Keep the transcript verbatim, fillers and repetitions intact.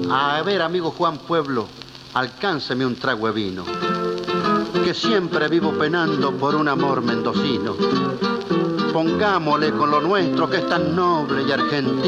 A ver, amigo Juan Pueblo, alcánceme un trago de vino, que siempre vivo penando por un amor mendocino. Pongámosle con lo nuestro que es tan noble y argentino.